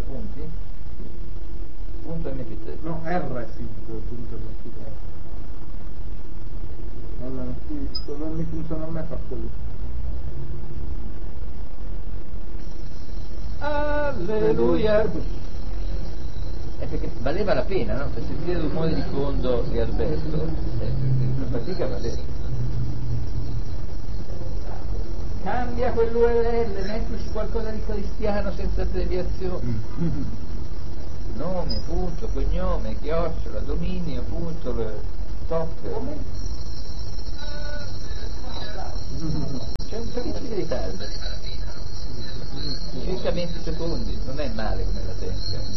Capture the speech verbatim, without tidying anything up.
punti? Punto M P tre. No, R punto allora, qui non mi funziona a me fa così. Alleluia! È perché valeva la pena, no? Per sentire il rumore di fondo di Alberto, eh, la fatica valeva. Cambia quell'U R L, mettici qualcosa di cristiano senza abbreviazioni. Nome, punto, cognome, chiocciola, dominio, punto, top. C'è un pochino di ritardo. Circa venti secondi, non è male come latenza.